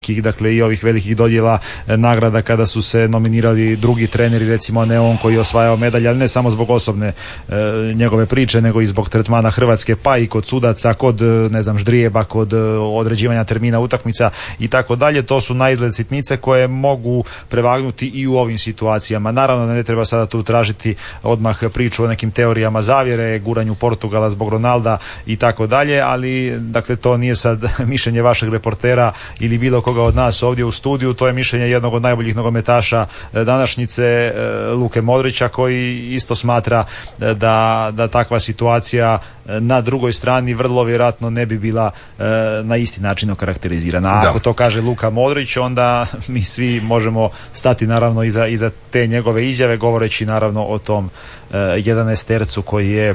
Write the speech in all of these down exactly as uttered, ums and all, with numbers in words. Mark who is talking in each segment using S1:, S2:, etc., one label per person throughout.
S1: dakle i ovih velikih dodjela nagrada kada su se nominirali drugi treneri, recimo ne on koji je osvajao medalje, ali ne samo zbog osobne e, njegove priče, nego i zbog tretmana Hrvatske, pa i kod sudaca, kod ne znam ždrijeba, kod određivanja termina utakmica i tako dalje. To su naizgled sitnice koje mogu prevagnuti i u ovim situacijama. Naravno da ne treba sada tu tražiti odmah priču o nekim teorijama zavjere, guranju Portugala zbog Ronalda i tako dalje, ali dakle to nije sad mišljenje vašeg reportera ili bilo koga od nas ovdje u studiju, to je mišljenje jednog od najboljih nogometaša današnjice, Luke Modrića, koji isto smatra da, da takva situacija na drugoj strani vrlo vjerojatno ne bi bila na isti način okarakterizirana. A ako to kaže Luka Modrić, onda mi svi možemo stati naravno iza, iza te njegove izjave, govoreći naravno o tom jedanaestercu koji je,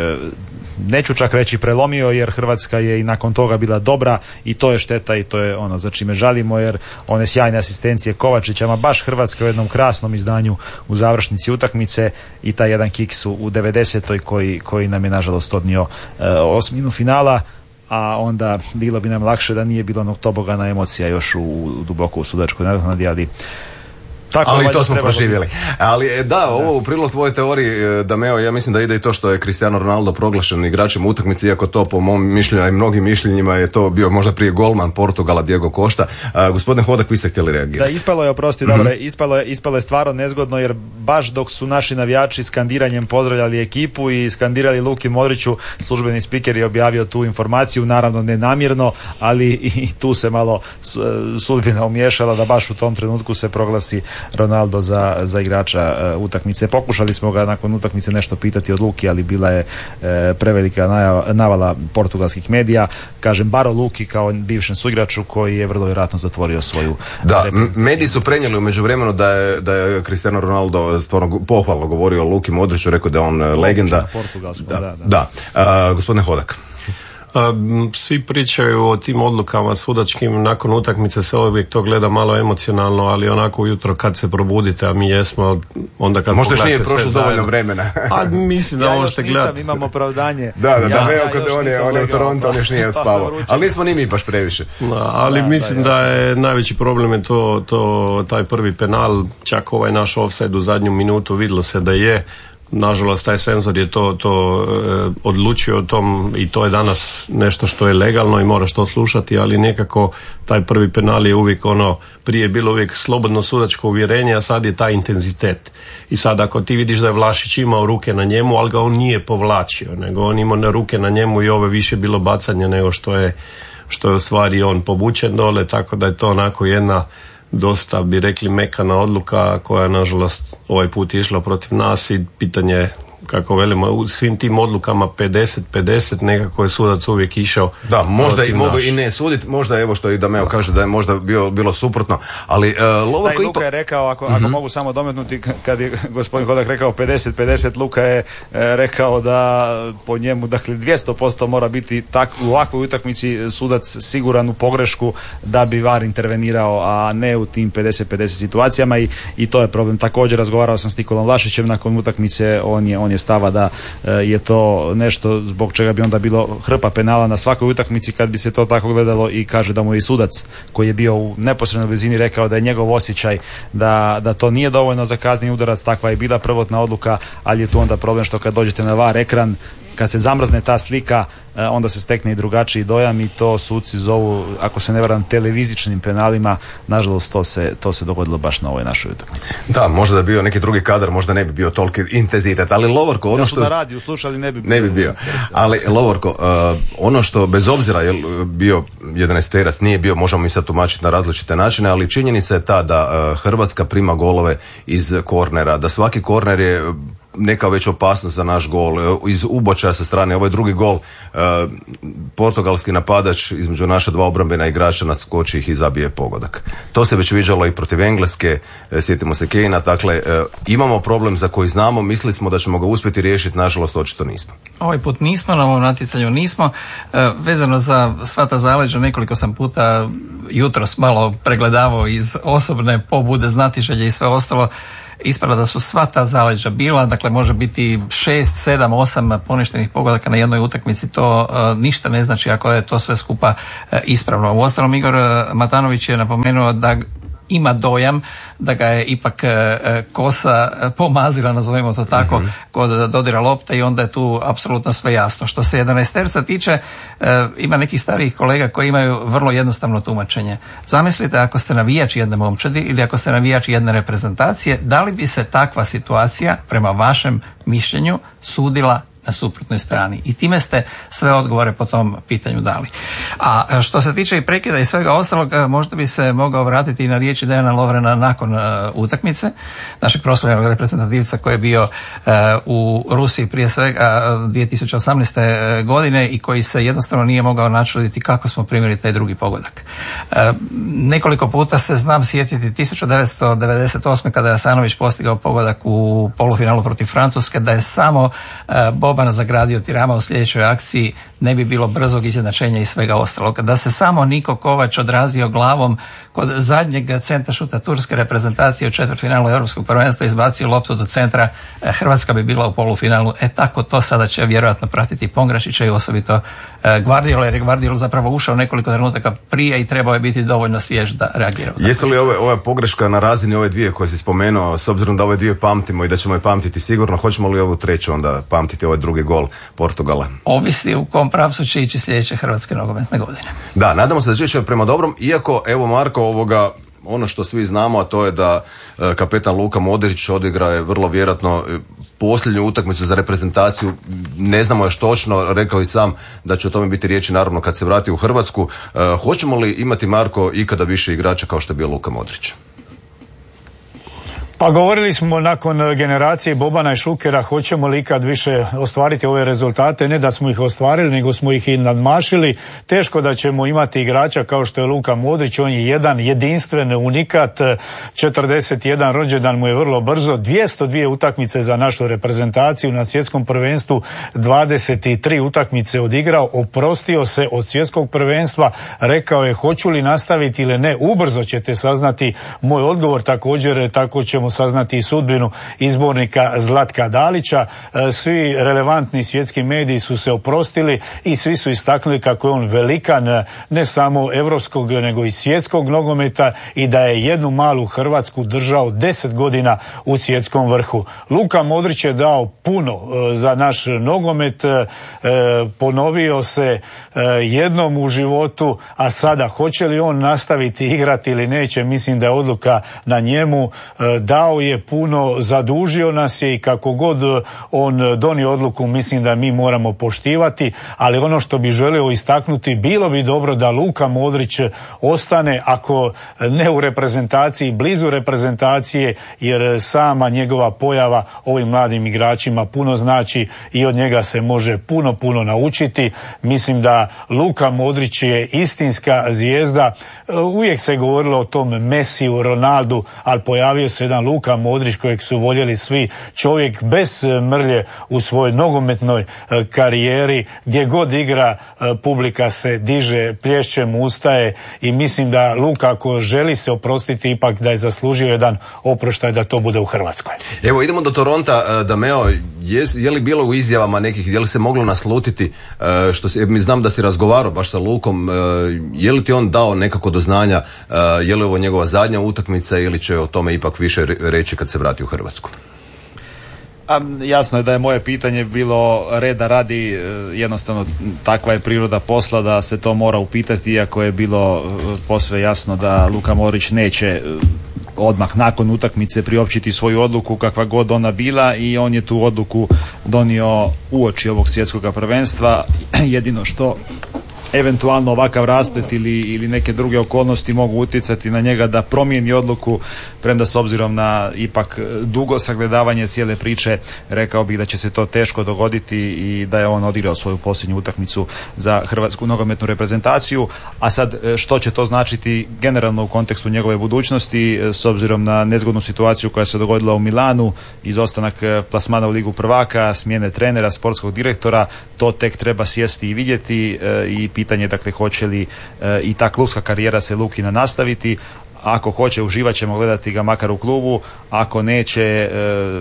S1: neću čak reći prelomio, jer Hrvatska je i nakon toga bila dobra i to je šteta i to je ono za čime žalimo, jer one sjajne asistencije Kovačića, ma baš Hrvatska u jednom krasnom izdanju u završnici utakmice i taj jedan kiks u devedesetoj koji, koji nam je nažalost odnio e, osminu finala, a onda bilo bi nam lakše da nije bilo onog tobogana emocija još u, u duboko u sudačkoj nadoknadi, ali tako,
S2: ali to smo proživjeli. Ali da, ovo u prilog tvoje teoriji, Dameo, ja mislim da ide i to što je Cristiano Ronaldo proglašen igračem utakmice, iako to po mom mišljenju i mnogim mišljenjima je to bio možda prije golman Portugala Diego Costa. A, gospodine Hodak, vi ste htjeli reagirati.
S1: Da, ispalo je, oprosti, mm-hmm. dobro, ispalo je, ispalo je stvarno nezgodno, jer baš dok su naši navijači skandiranjem pozdravljali ekipu i skandirali Luki Modriću, službeni spiker je objavio tu informaciju, naravno nenamjerno, ali i tu se malo sudbina umiješala da baš u tom trenutku se proglasi Ronaldo za, za igrača uh, utakmice. Pokušali smo ga nakon utakmice nešto pitati od Luki, ali bila je uh, prevelika najava, navala portugalskih medija. Kažem, baro Luki kao bivšem suigraču koji je vrlo vjerojatno zatvorio svoju...
S2: Da, m- mediji su prenijeli u međuvremenu da je, da je Cristiano Ronaldo stvarno pohvalno govorio o Luki Modriću, rekao da je on uh, legenda.
S1: Da, da, da.
S2: da. Uh, gospodine Hodak.
S3: Svi pričaju o tim odlukama sudačkim, nakon utakmice se uvijek to gleda malo emocionalno, ali onako ujutro kad se probudite, a mi jesmo, onda kad
S2: možda još nije prošlo dovoljno vremena.
S3: A mislim da
S1: ja
S3: možete gledati.
S1: Imam opravdanje.
S2: Da, da, da,
S1: ja,
S2: veo
S1: ja
S2: kad on je, on je u Toronto, on još nije odspavao. Ali nismo ni mi baš previše.
S3: Da, ali da, mislim da, da je najveći problem je to, to taj prvi penal, čak ovaj naš offside u zadnju minutu vidjelo se da je. Nažalost, taj senzor je to, to e, odlučio o tom i to je danas nešto što je legalno i moraš to slušati, ali nekako taj prvi penal je uvijek ono, prije je bilo uvijek slobodno sudačko uvjerenje, a sad je taj intenzitet. I sad ako ti vidiš da je Vlašić imao ruke na njemu, ali ga on nije povlačio, nego on imao ruke na njemu i ovo više bilo bacanje nego što je, što je u stvari on povučen dole, tako da je to onako jedna dosta bi rekli mekana odluka koja nažalost ovaj put je išla protiv nas i pitanje, kako velimo, u svim tim odlukama pedeset pedeset nekako je sudac uvijek išao.
S2: Da, možda i mogu i ne suditi, možda evo što i Dameo kaže da je možda bio, bilo suprotno, ali uh, Lovorko
S1: Luka je rekao, ako, mm-hmm. ako mogu samo dometnuti, kad je gospodin Hodak rekao pedeset pedeset, Luka je e, rekao da po njemu, dakle dvjesto posto mora biti tak, u ovakvoj utakmici sudac siguran u pogrešku da bi V A R intervenirao, a ne u tim pedeset pedeset situacijama i, i to je problem. Također razgovarao sam s Nikolom Vlašićem nakon utakmice, on je, on je stava da e, je to nešto zbog čega bi onda bilo hrpa penala na svakoj utakmici kad bi se to tako gledalo, i kaže da mu je i sudac koji je bio u neposrednoj blizini rekao da je njegov osjećaj da, da to nije dovoljno za kazneni udarac. Takva je bila prvotna odluka, ali je tu onda problem što kad dođete na V A R ekran, kad se zamrzne ta slika, onda se stekne i drugačiji dojam i to suci zovu, ako se ne varam, televizičnim penalima. Nažalost to se, to se dogodilo baš na ovoj našoj utakmici.
S2: Da, možda da bi bio neki drugi kadar, možda ne bi bio toliki intenzitet, ali Lovorko, ono što...
S1: Da su na radiju slušali, ne bi bio.
S2: Ne bi bio, ali Lovorko, uh, ono što bez obzira je bio jedanaesterac, nije bio, možemo mi sad tumačiti na različite načine, ali činjenica je ta da uh, Hrvatska prima golove iz kornera, da svaki korner je neka već opasnost za naš gol, iz ubočaja sa strane, ovaj drugi gol, e, portugalski napadač između naša dva obrambena igrača nadskoči ih i zabije pogodak. To se već viđalo i protiv Engleske, e, sjetimo se Kejna, dakle e, imamo problem za koji znamo, mislili smo da ćemo ga uspjeti riješiti, nažalost očito nismo.
S4: Ovaj put nismo, na ovom natjecanju nismo. E, vezano za sva ta zaleđa, nekoliko sam puta jutros malo pregledavao iz osobne pobude, znatiželje i sve ostalo. ispada da su sva ta zaleđa bila, dakle može biti šest, sedam, osam poništenih pogodaka na jednoj utakmici, to ništa ne znači ako je to sve skupa ispravno. Uostalom Igor Matanović je napomenuo da ima dojam da ga je ipak e, kosa pomazila, nazovimo to tako, mm-hmm. kod dodira lopte i onda je tu apsolutno sve jasno. Što se jedanaesterca tiče, e, ima nekih starijih kolega koji imaju vrlo jednostavno tumačenje. Zamislite ako ste navijač jedne momčadi ili ako ste navijač jedne reprezentacije, da li bi se takva situacija prema vašem mišljenju sudila na suprotnoj strani. I time ste sve odgovore po tom pitanju dali. A što se tiče i prekida i svega ostalog, možda bi se mogao vratiti i na riječi Dejana Lovrena nakon uh, utakmice, našeg proslavljenog reprezentativca koji je bio uh, u Rusiji prije svega dvije tisuće osamnaeste godine i koji se jednostavno nije mogao načuditi kako smo primili taj drugi pogodak. Uh, nekoliko puta se znam sjetiti tisuću devetsto devedeset osme kada je Asanović postigao pogodak u polufinalu protiv Francuske, da je samo uh, Bob Boban zagradio Tirama u sljedećoj akciji, ne bi bilo brzog izjednačenja i svega ostalog. Da se samo Niko Kovač odrazio glavom kod zadnjeg centaršuta turske reprezentacije u četvrtfinalu Europskog prvenstva, izbacio loptu do centra, Hrvatska bi bila u polufinalu. E tako to sada će vjerojatno pratiti Pongrašića i osobito Gvardiola, jer je Gvardiol zapravo ušao nekoliko trenutaka prije i trebao je biti dovoljno svjež da reagira.
S2: Jesu li ove, ova pogreška na razini ove dvije koje si spomenuo, s obzirom da ove dvije pamtimo i da ćemo je pamtiti sigurno, hoćemo li ovu treću onda pamtiti, ovaj drugi gol Portugala?
S4: Ovisi u kom pravcu će ići sljedeće hrvatske nogometne godine.
S2: Da, nadamo se da će ići prema dobrom, iako evo Marko, ovoga, ono što svi znamo, a to je da e, kapetan Luka Modrić odigra je vrlo vjerojatno e, posljednju utakmicu za reprezentaciju, ne znamo još točno, rekao i sam da će o tome biti riječi naravno kad se vrati u Hrvatsku. E, hoćemo li imati, Marko, ikada više igrača kao što je bio Luka Modrić?
S5: Pa govorili smo nakon generacije Bobana i Šukera, hoćemo li ikad više ostvariti ove rezultate, ne da smo ih ostvarili, nego smo ih i nadmašili. Teško da ćemo imati igrača kao što je Luka Modrić, on je jedan jedinstven unikat, četrdeset jedan rođendan mu je vrlo brzo, dvjesto dvije utakmice za našu reprezentaciju na svjetskom prvenstvu, dvadeset tri utakmice odigrao, oprostio se od svjetskog prvenstva, rekao je hoću li nastaviti ili ne, ubrzo ćete saznati moj odgovor, također tako ćemo saznati i sudbinu izbornika Zlatka Dalića. Svi relevantni svjetski mediji su se oprostili i svi su istaknuli kako je on velikan ne samo europskog nego i svjetskog nogometa i da je jednu malu Hrvatsku držao deset godina u svjetskom vrhu. Luka Modrić je dao puno za naš nogomet, ponovio se jednom u životu, a sada hoće li on nastaviti igrati ili neće, mislim da je odluka na njemu. Dao je puno, zadužio nas je i kako god on donio odluku, mislim da mi moramo poštivati, ali ono što bi želio istaknuti, bilo bi dobro da Luka Modrić ostane, ako ne u reprezentaciji, blizu reprezentacije, jer sama njegova pojava ovim mladim igračima puno znači i od njega se može puno, puno naučiti. Mislim da Luka Modrić je istinska zvijezda. Uvijek se govorilo o tom Mesiju, Ronaldu, ali pojavio se jedan Luka Modrić kojeg su voljeli svi, čovjek bez mrlje u svojoj nogometnoj karijeri, gdje god igra publika se diže, plješće mu, ustaje i mislim da Luka, ako želi se oprostiti, ipak da je zaslužio jedan oproštaj da to bude u Hrvatskoj.
S2: Evo idemo do Toronta, Dameo, je, je li bilo u izjavama nekih, je li se moglo naslutiti, što se, mi znam da si razgovarao baš sa Lukom, je li ti on dao nekako do znanja, je li ovo njegova zadnja utakmica ili će o tome ipak više reći kad se vrati u Hrvatsku?
S1: A, jasno je da je moje pitanje bilo reda radi, jednostavno takva je priroda posla da se to mora upitati, iako je bilo posve jasno da Luka Modrić neće odmah nakon utakmice priopćiti svoju odluku kakva god ona bila, i on je tu odluku donio uoči ovog svjetskog prvenstva. Jedino što eventualno ovakav rasplet ili, ili neke druge okolnosti mogu utjecati na njega da promijeni odluku, premda s obzirom na ipak dugo sagledavanje cijele priče, rekao bih da će se to teško dogoditi i da je on odigrao svoju posljednju utakmicu za hrvatsku nogometnu reprezentaciju. A sad što će to značiti generalno u kontekstu njegove budućnosti, s obzirom na nezgodnu situaciju koja se dogodila u Milanu, izostanak plasmana u Ligu prvaka, smjene trenera, sportskog direktora, to tek treba sjesti i vidjeti, i pitanje dakle hoće li e, i ta klubska karijera se Lukina nastaviti. ako hoće uživat ćemo gledati ga makar u klubu, ako neće e,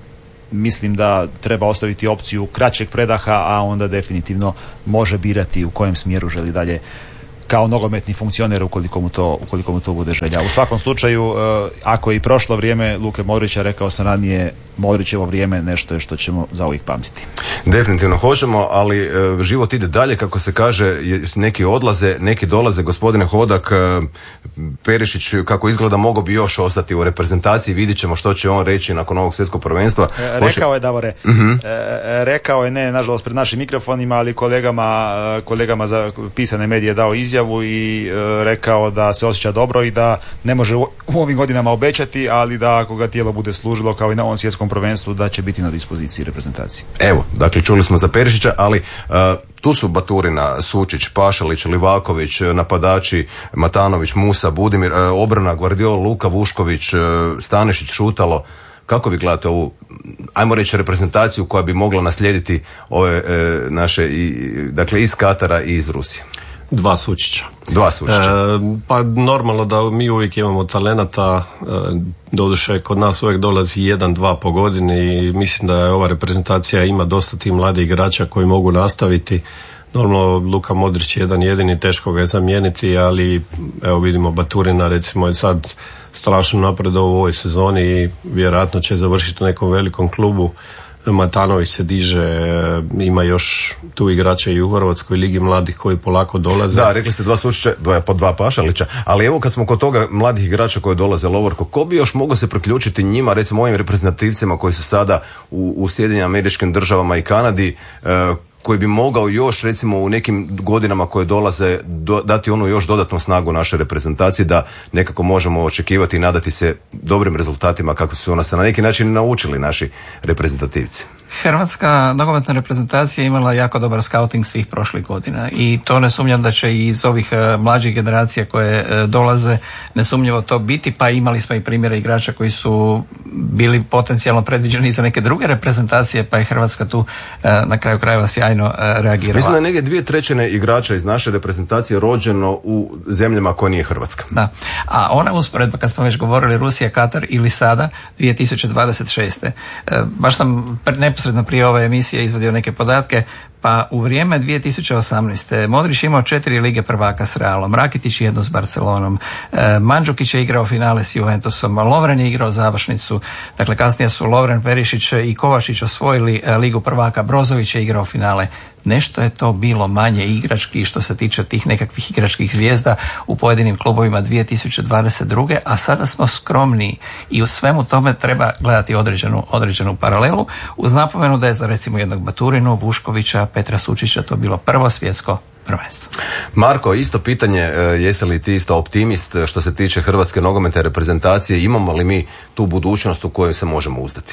S1: mislim da treba ostaviti opciju kraćeg predaha, a onda definitivno može birati u kojem smjeru želi dalje kao nogometni funkcioner ukoliko mu to, ukoliko mu to bude želja. U svakom slučaju, ako je i prošlo vrijeme Luke Modrića, rekao sam ranije, Modrićevo vrijeme nešto je što ćemo zauvijek pamtiti.
S2: Definitivno hoćemo, ali e, život ide dalje, kako se kaže, neki odlaze, neki dolaze. Gospodine Hodak, e, Perišić, kako izgleda, mogao bi još ostati u reprezentaciji, vidit ćemo što će on reći nakon ovog svjetskog prvenstva.
S1: E, rekao je, Davore, uh-huh. e, rekao je, ne, nažalost, pred našim mikrofonima, ali kolegama, kolegama za pisane medije dao izjavu i e, rekao da se osjeća dobro i da ne može u, u ovim godinama obećati, ali da ako ga tijelo bude služilo kao i na ovom svjetskom prvenstvu, da će biti na dispoziciji reprezentacije.
S2: Evo, dakle, čuli smo za Perišića, ali uh, tu su Baturina, Sučić, Pašalić, Livaković, napadači Matanović, Musa, Budimir, uh, obrana Gvardiol, Luka Vušković, uh, Stanešić, Šutalo. Kako vi gledate ovu, ajmo reći, reprezentaciju koja bi mogla naslijediti ove uh, naše, i, dakle, iz Katara i iz Rusije?
S3: Dva Sučića.
S2: Dva Sučića.
S3: E, pa normalno da mi uvijek imamo talenata, e, doduše kod nas uvijek dolazi jedan, dva po godini i mislim da je ova reprezentacija ima dosta tih mladih igrača koji mogu nastaviti. Normalno Luka Modrić je jedan jedini, teško ga je zamijeniti, ali evo vidimo Baturina recimo je sad strašno napredovao u ovoj sezoni i vjerojatno će završiti u nekom velikom klubu. Matanović se diže, ima još tu igrača i u Hrvatskoj ligi mladih koji polako dolaze.
S2: Da, rekli ste dva Sučića, dva, po dva Pašalića, ali evo kad smo kod toga mladih igrača koji dolaze, Lovorko, ko bi još mogao se priključiti njima, recimo ovim reprezentativcima koji su sada u, u Sjedinjenim Američkim Državama i Kanadi, e, koji bi mogao još recimo u nekim godinama koje dolaze do, dati onu još dodatnu snagu našoj reprezentaciji da nekako možemo očekivati i nadati se dobrim rezultatima kako su nas na neki način naučili naši reprezentativci.
S4: Hrvatska nogometna reprezentacija imala jako dobar scouting svih prošlih godina i to ne sumnjam da će i iz ovih mlađih generacija koje dolaze nesumnjivo to biti, pa imali smo i primjere igrača koji su bili potencijalno predviđeni za neke druge reprezentacije, pa je Hrvatska tu na kraju krajeva sjajno reagirala.
S2: Mislim da je negdje dvije trećine igrača iz naše reprezentacije rođeno u zemljama koja nije Hrvatska.
S4: Da, a ona usporedba kad smo već govorili Rusija, Katar ili sada dvije tisuće dvadeset šeste. Baš sam neposredno prije ove emisije izvadio neke podatke, pa u vrijeme dvije tisuće osamnaeste. Modrić imao četiri lige prvaka s Realom, Rakitić jednu s Barcelonom, Mandžukić je igrao finale s Juventusom, Lovren je igrao završnicu, dakle kasnije su Lovren, Perišić i Kovačić osvojili ligu prvaka, Brozović je igrao finale. Nešto je to bilo manje igrački što se tiče tih nekakvih igračkih zvijezda u pojedinim klubovima dvije tisuće dvadeset druge. a sada smo skromniji i u svemu tome treba gledati određenu, određenu paralelu uz napomenu da je za recimo jednog Baturinu, Vuškovića, Petra Sučića to bilo prvo svjetsko prvenstvo.
S2: Marko, isto pitanje, jesi li ti isto optimist što se tiče hrvatske nogometne reprezentacije, imamo li mi tu budućnost u kojoj se možemo uzdati?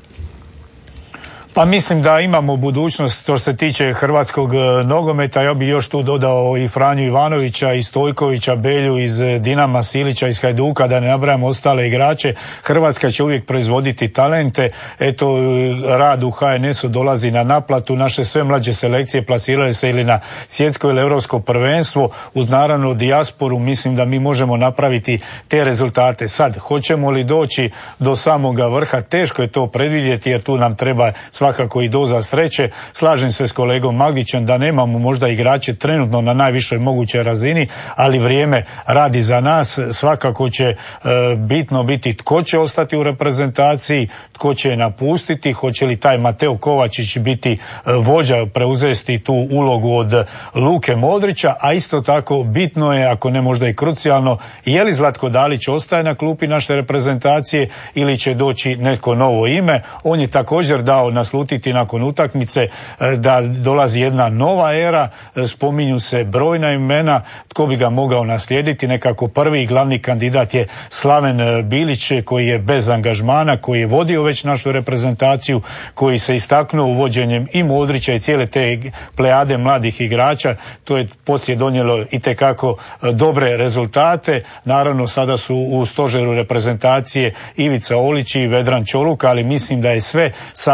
S5: Pa mislim da imamo budućnost što se tiče hrvatskog nogometa. Ja bih još tu dodao i Franju Ivanovića, i Stojkovića, Belju iz Dinama, Silića iz Hajduka, da ne nabrajamo ostale igrače. Hrvatska će uvijek proizvoditi talente. Eto, rad u ha en esu dolazi na naplatu. Naše sve mlađe selekcije plasirale se ili na svjetsko ili europsko prvenstvo. Uz naravno dijasporu mislim da mi možemo napraviti te rezultate. Sad, hoćemo li doći do samoga vrha? Teško je to predvidjeti jer tu nam treba svakako i doza sreće. Slažem se s kolegom Magdićem da nemamo možda igrače trenutno na najvišoj mogućoj razini, ali vrijeme radi za nas. Svakako će e, bitno biti tko će ostati u reprezentaciji, tko će je napustiti, hoće li taj Mateo Kovačić biti e, vođa, preuzesti tu ulogu od Luke Modrića, a isto tako bitno je, ako ne možda i krucijalno, je li Zlatko Dalić ostaje na klupi naše reprezentacije ili će doći neko novo ime. On je također dao naslutiti nakon utakmice da dolazi jedna nova era, spominju se brojna imena, tko bi ga mogao naslijediti. Nekako prvi i glavni kandidat je Slaven Bilić koji je bez angažmana, koji je vodio već našu reprezentaciju, koji se istaknuo uvođenjem i Modrića i cijele te plejade mladih igrača. To je poslije donijelo itekako dobre rezultate. Naravno sada su u stožeru reprezentacije Ivica Olić i Vedran Čoluk, ali mislim da je sve sada na odluku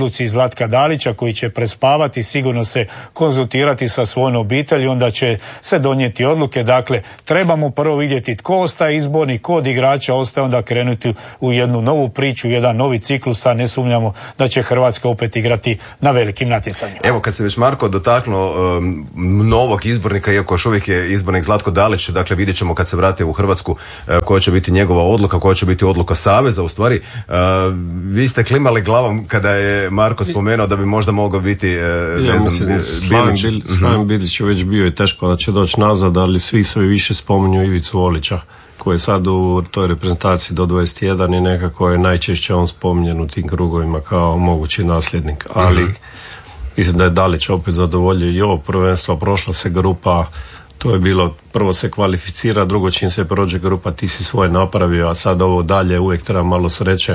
S5: odluci Zlatka Dalića koji će prespavati, sigurno se konzultirati sa svojom obitelji, onda će se donijeti odluke. Dakle, trebamo prvo vidjeti tko ostaje izborni, tko od igrača ostaje, onda krenuti u jednu novu priču, jedan novi ciklus, a ne sumnjamo da će Hrvatska opet igrati na velikim natjecanjima.
S2: Evo, kad se već Marko dotaknuo um, novog izbornika, iako još uvijek je izbornik Zlatko Dalić, dakle vidjet ćemo kad se vrati u Hrvatsku uh, koja će biti njegova odluka, koja će biti odluka Saveza. U stvari, uh, vi ste klimali glavom kada je Marko spomenuo da bi možda mogao biti uh,
S3: ja,
S2: ne
S3: mislim,
S2: znam, Bilić.
S3: Bil, Slaven Bilić je već bio i teško da će doći nazad, ali svi sve više spominju Ivicu Volića, koji je sad u toj reprezentaciji do dvadeset jedan i nekako je najčešće on spominjen u tim krugovima kao mogući nasljednik, ali mm-hmm. mislim da je Dalić opet zadovoljio i ovo prvenstvo, prošla se grupa, to je bilo, prvo se kvalificira, drugo čim se prođe grupa ti si svoje napravio, a sad ovo dalje uvijek treba malo sreće.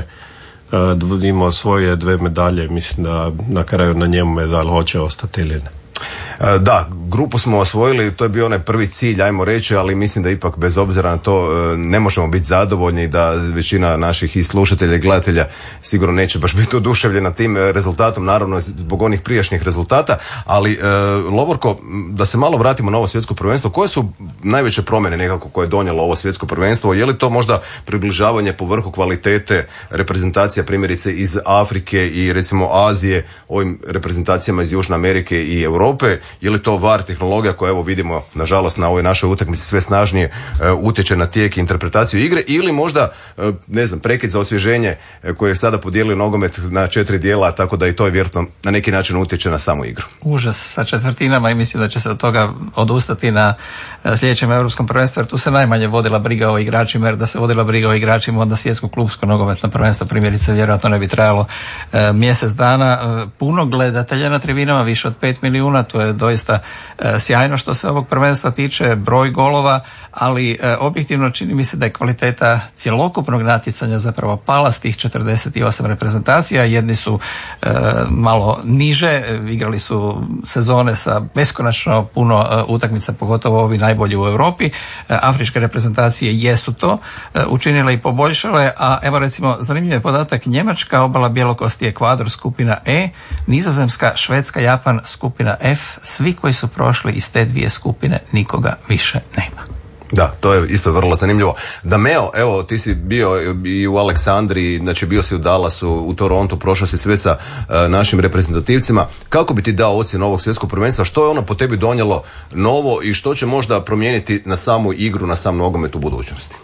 S3: Uh, imao svoje dve medalje, mislim da na kraju na njemu medalj hoće ostati ili ne.
S2: Da, grupu smo osvojili, to je bio onaj prvi cilj, ajmo reći, ali mislim da ipak bez obzira na to ne možemo biti zadovoljni i da većina naših i slušatelja i gledatelja sigurno neće baš biti oduševljena tim rezultatom, naravno zbog onih prijašnjih rezultata, ali e, Lovorko, da se malo vratimo na ovo svjetsko prvenstvo, koje su najveće promjene nekako koje je donijelo ovo svjetsko prvenstvo, je li to možda približavanje po vrhu kvalitete reprezentacija primjerice iz Afrike i recimo Azije ovim reprezentacijama iz Južne Amerike i Europe, je li to V A R tehnologija koja evo vidimo nažalost na ovoj našoj utakmici sve snažnije e, utječe na tijek i interpretaciju igre, ili možda e, ne znam, prekid za osvježenje e, koje je sada podijelio nogomet na četiri dijela, tako da i to je vjerojatno na neki način utječe na samu igru.
S4: Užas sa četvrtinama i mislim da će se od toga odustati na sljedećem europskom prvenstvu, jer tu se najmanje vodila briga o igračima, jer da se vodila briga o igračima onda svjetsko klubsko nogometno prvenstvo primjerice vjerojatno ne bi trajalo e, mjesec dana. E, puno gledatelja na tribinama, više od pet milijuna, to je doista e, sjajno što se ovog prvenstva tiče, broj golova, ali e, objektivno čini mi se da je kvaliteta cjelokupnog natjecanja zapravo pala s tih četrdeset osam reprezentacija. Jedni su e, malo niže, e, igrali su sezone sa beskonačno puno e, utakmica, pogotovo ovi najbolji u Europi. E, afričke reprezentacije jesu to e, učinile i poboljšale, a evo recimo zanimljiv je podatak, Njemačka, obala bjelokosti, Ekvador skupina E, Nizozemska, Švedska, Japan skupina F, svi koji su prošli iz te dvije skupine nikoga više nema.
S2: Da, to je isto vrlo zanimljivo. Dameo, evo ti si bio i u Aleksandriji, znači bio si u Dallasu, u Torontu, prošao si sve sa uh, našim reprezentativcima. Kako bi ti dao ocjenu ovog svjetskog prvenstva? Što je ono po tebi donijelo novo i što će možda promijeniti na samu igru, na sam nogomet u budućnosti?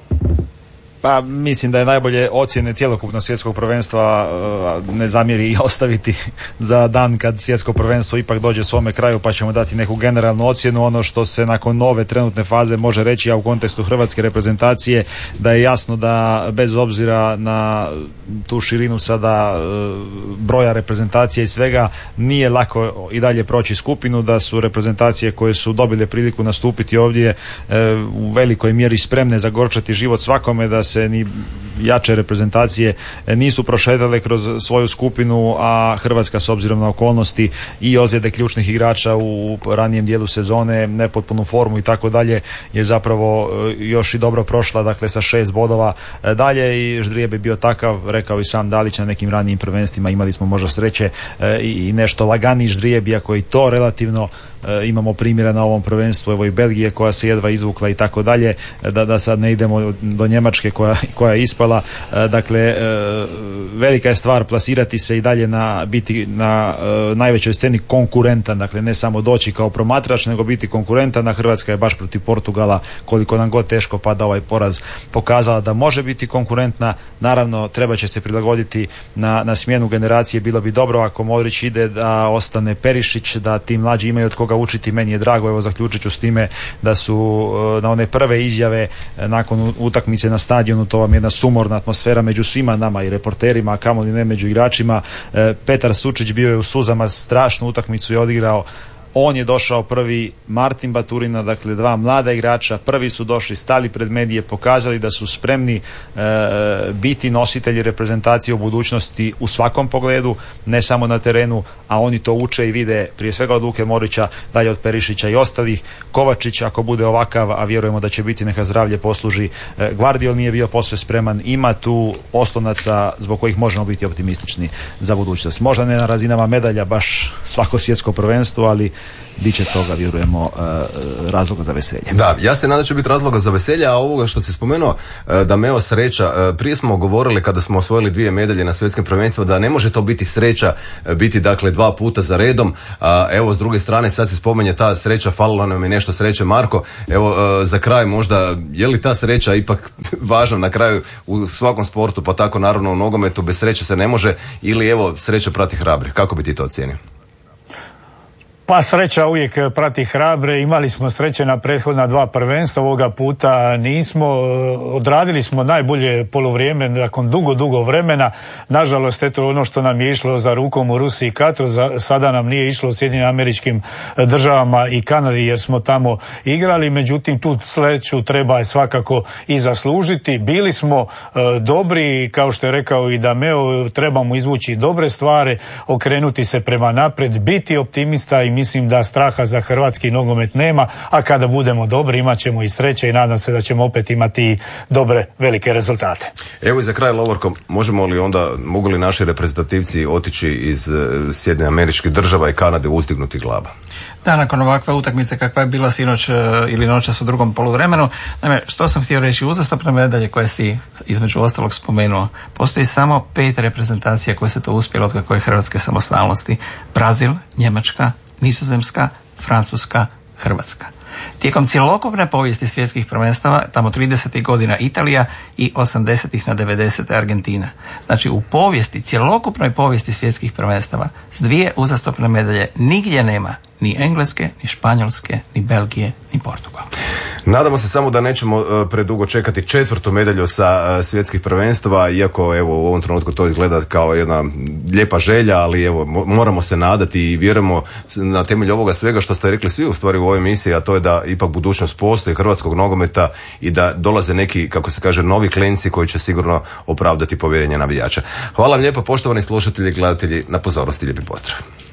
S1: Pa mislim da je najbolje ocjene cjelokupnog svjetskog prvenstva ne zamjeri i ostaviti za dan kad svjetsko prvenstvo ipak dođe svome kraju, pa ćemo dati neku generalnu ocjenu. Ono što se nakon nove trenutne faze može reći, a u kontekstu hrvatske reprezentacije, da je jasno da bez obzira na tu širinu sada broja reprezentacije i svega, nije lako i dalje proći skupinu, da su reprezentacije koje su dobile priliku nastupiti ovdje u velikoj mjeri spremne zagorčati život svakome, da se ni jače reprezentacije nisu prošetale kroz svoju skupinu, a Hrvatska s obzirom na okolnosti i ozljede ključnih igrača u ranijem dijelu sezone, nepotpunu formu i tako dalje, je zapravo još i dobro prošla, dakle sa šest bodova dalje, i ždrijeb je bio takav, rekao i sam Dalić, na nekim ranijim prvenstvima imali smo možda sreće i nešto laganiji ždrijeb, iako i to relativno imamo primjera na ovom prvenstvu, evo i Belgije koja se jedva izvukla i tako dalje, da, da sad ne idemo do Njemačke koja, koja je ispala. Dakle, velika je stvar plasirati se i dalje na biti na najvećoj sceni konkurentan, dakle ne samo doći kao promatrač, nego biti konkurentan. A Hrvatska je baš protiv Portugala, koliko nam god teško pada ovaj poraz, pokazala da može biti konkurentna. Naravno, treba će se prilagoditi na, na smjenu generacije. Bilo bi dobro ako Modrić ide, da ostane Perišić, da ti mlađi imaju od koga učiti. Meni je drago, evo zaključit ću s time, da su na one prve izjave nakon utakmice na stadionu, to vam je jedna sumorna atmosfera među svima nama i reporterima, a kamoli ne među igračima. Petar Sučić bio je u suzama, strašnu utakmicu je odigrao, On je došao prvi, Martin Baturina, dakle dva mlada igrača, prvi su došli, stali pred medije, pokazali da su spremni e, biti nositelji reprezentacije u budućnosti u svakom pogledu, ne samo na terenu, a oni to uče i vide prije svega od Luke Morića, dalje od Perišića i ostalih. Kovačić, ako bude ovakav, a vjerujemo da će biti, neka zdravlje posluži. E, Gvardiol nije bio posve spreman, ima tu oslonaca zbog kojih možemo biti optimistični za budućnost. Možda ne na razinama medalja baš svako svjetsko prvenstvo, ali bit će toga, vjerujemo, uh, razloga za veselje.
S2: Da, ja se nadam da će biti razloga za veselje, a ovoga što si spomenuo, uh, da me evo sreća, uh, prije smo govorili kada smo osvojili dvije medalje na svjetskim prvenstvima da ne može to biti sreća, uh, biti dakle dva puta za redom, a evo s druge strane sad se spomenje ta sreća, falilo nam je nešto sreće. Marko, evo uh, za kraj možda, je li ta sreća ipak važna na kraju u svakom sportu, pa tako naravno u nogometu, bez sreće se ne može, ili evo sreća prati hrabre, kako bi ti to ocijenio?
S5: Pa sreća uvijek prati hrabre, imali smo sreće na prethodna dva prvenstva, ovoga puta nismo, odradili smo najbolje poluvrijeme nakon dugo, dugo vremena, nažalost eto ono što nam je išlo za rukom u Rusiji i Katru, sada nam nije išlo u Sjedinjenim Američkim Državama i Kanadi jer smo tamo igrali, međutim tu sreću treba svakako i zaslužiti, bili smo e, dobri, kao što je rekao i Dameo, trebamo izvući dobre stvari, okrenuti se prema naprijed, biti optimista i mislim da straha za hrvatski nogomet nema, a kada budemo dobri imat ćemo i sreće i nadam se da ćemo opet imati dobre, velike rezultate.
S2: Evo i za kraj, Lovorko, možemo li onda, mogu li naši reprezentativci otići iz Sjedinjenih Američkih Država i Kanade uzdignuti glava?
S4: Da, nakon ovakve utakmice kakva je bila sinoć ili noćas u drugom poluvremenu, naime, što sam htio reći, uzastopne medalje koje si između ostalog spomenuo, postoji samo pet reprezentacija koje se to uspjelo od kako je hrvatske samostalnosti. Brazil, Njemačka, Nizozemska, Francuska, Hrvatska. Tijekom cjelokupne povijesti svjetskih prvenstava, tamo tridesetih godina Italija i osamdesetih na devedesete Argentina. Znači u povijesti, cjelokupnoj povijesti svjetskih prvenstava s dvije uzastopne medalje nigdje nema ni Engleske, ni Španjolske, ni Belgije, ni Portugala.
S2: Nadamo se samo da nećemo uh, predugo čekati četvrtu medalju sa uh, svjetskih prvenstava, iako evo u ovom trenutku to izgleda kao jedna lijepa želja, ali evo moramo se nadati i vjerujemo na temelju ovoga svega što ste rekli svi u stvari u ovoj emisiji, a to je da ipak budućnost postoji hrvatskog nogometa i da dolaze neki, kako se kaže, novi klenci koji će sigurno opravdati povjerenje navijača. Hvala vam lijepo, poštovani slušatelji i gledatelji, na pozornosti, lijepi pozdrav.